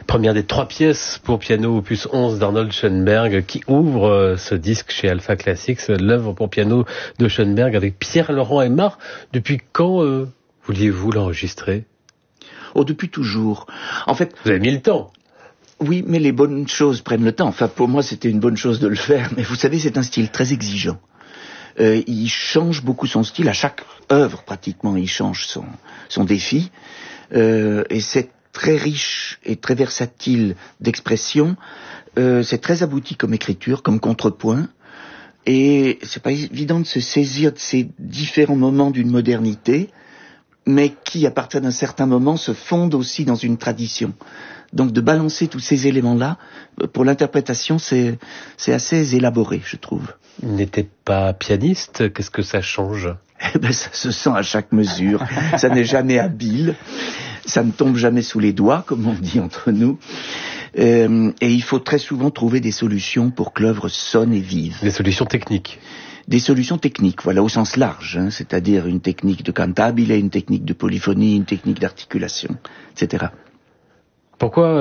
Première des 3 pièces pour piano opus 11 d'Arnold Schoenberg qui ouvre ce disque chez Alpha Classics, l'œuvre pour piano de Schoenberg avec Pierre-Laurent Aimard. Depuis quand vouliez-vous l'enregistrer ? Oh, depuis toujours. En fait, vous avez mis le temps. Oui, mais les bonnes choses prennent le temps. Enfin, pour moi, c'était une bonne chose de le faire. Mais vous savez, c'est un style très exigeant. Il change beaucoup son style. À chaque œuvre, pratiquement, il change son défi. Et c'est très riche et très versatile d'expression. C'est très abouti comme écriture, comme contrepoint. Et c'est pas évident de se saisir de ces différents moments d'une modernité, mais qui, à partir d'un certain moment, se fondent aussi dans une tradition. Donc de balancer tous ces éléments-là, pour l'interprétation, c'est assez élaboré, je trouve. Il n'était pas pianiste, qu'est-ce que ça change ? Eh ben, ça se sent à chaque mesure, ça n'est jamais habile, ça ne tombe jamais sous les doigts, comme on dit entre nous. Et il faut très souvent trouver des solutions pour que l'œuvre sonne et vive. Des solutions techniques. Des solutions techniques, voilà, au sens large, hein, c'est-à-dire une technique de cantabile, une technique de polyphonie, une technique d'articulation, etc. Pourquoi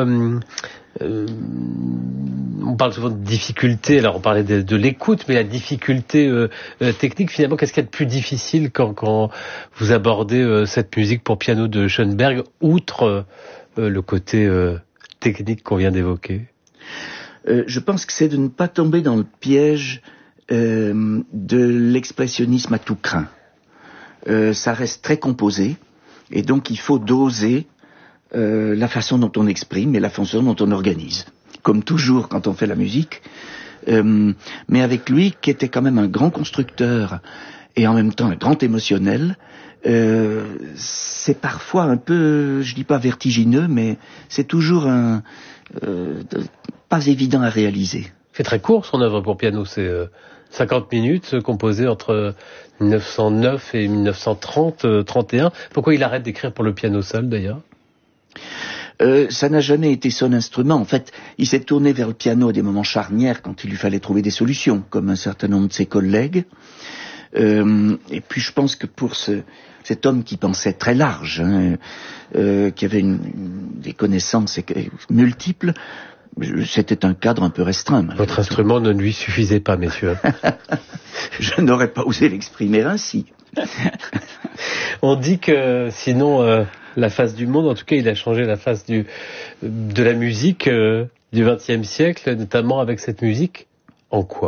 on parle souvent de difficulté, alors on parlait de l'écoute, mais la difficulté technique, finalement, qu'est-ce qu'il y a de plus difficile quand vous abordez cette musique pour piano de Schoenberg, outre le côté technique qu'on vient d'évoquer ? Je pense que c'est de ne pas tomber dans le piège de l'expressionnisme à tout crin. Ça reste très composé, et donc il faut doser la façon dont on exprime et la façon dont on organise. Comme toujours quand on fait la musique. Mais avec lui, qui était quand même un grand constructeur et en même temps un grand émotionnel, c'est parfois un peu, je dis pas vertigineux, mais c'est toujours pas évident à réaliser. C'est très court son œuvre pour piano, c'est 50 minutes, composée entre 1909 et 1930-31. Pourquoi il arrête d'écrire pour le piano seul d'ailleurs ? Ça n'a jamais été son instrument. En fait, il s'est tourné vers le piano à des moments charnières quand il lui fallait trouver des solutions, comme un certain nombre de ses collègues. Et puis je pense que pour cet homme qui pensait très large, qui avait des connaissances multiples, c'était un cadre un peu restreint. Votre instrument ne lui suffisait pas, messieurs. Je n'aurais pas osé l'exprimer ainsi. On dit que sinon la face du monde, en tout cas il a changé la face de la musique du XXe siècle, notamment avec cette musique. En quoi ?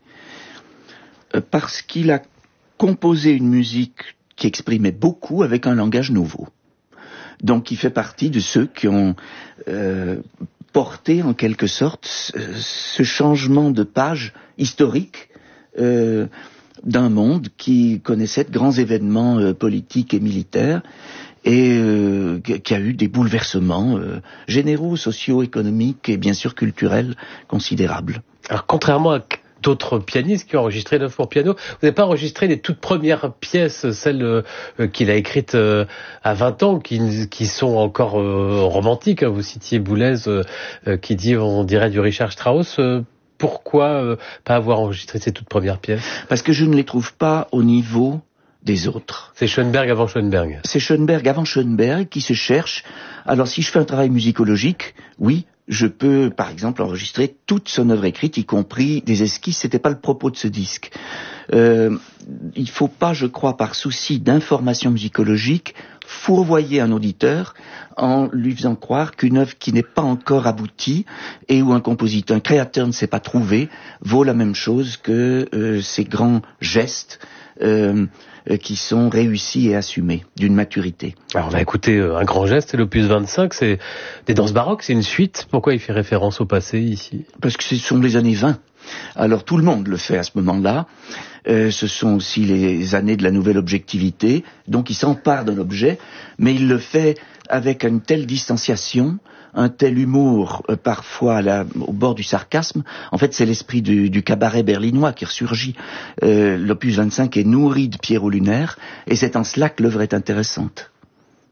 Parce qu'il a composé une musique qui exprimait beaucoup avec un langage nouveau. Donc il fait partie de ceux qui ont porté en quelque sorte ce changement de page historique d'un monde qui connaissait de grands événements politiques et militaires et qui a eu des bouleversements généraux, socio-économiques et bien sûr culturels considérables. Alors contrairement à d'autres pianistes qui ont enregistré l'œuvre pour piano, vous n'avez pas enregistré les toutes premières pièces, celles qu'il a écrites à 20 ans, qui sont encore romantiques. Vous citiez Boulez qui dit, on dirait du Richard Strauss. Pourquoi pas avoir enregistré ces toutes premières pièces ? Parce que je ne les trouve pas au niveau des autres. C'est Schoenberg avant Schoenberg. C'est Schoenberg avant Schoenberg qui se cherche. Alors si je fais un travail musicologique, oui, je peux par exemple enregistrer toute son œuvre écrite, y compris des esquisses. C'était pas le propos de ce disque. Il faut pas, je crois, par souci d'information musicologique, fourvoyer un auditeur en lui faisant croire qu'une œuvre qui n'est pas encore aboutie et où un compositeur, un créateur ne s'est pas trouvé, vaut la même chose que ces grands gestes qui sont réussis et assumés, d'une maturité. Alors on va écouter un grand geste, c'est l'opus 25, c'est des danses baroques, c'est une suite. Pourquoi il fait référence au passé ici ? Parce que ce sont les années 20. Alors tout le monde le fait à ce moment-là. Ce sont aussi les années de la nouvelle objectivité. Donc il s'empare d'un objet, mais il le fait avec une telle distanciation, un tel humour, parfois au bord du sarcasme. En fait, c'est l'esprit du cabaret berlinois qui ressurgit. L'opus 25 est nourri de Pierrot Lunaire, et c'est en cela que l'œuvre est intéressante.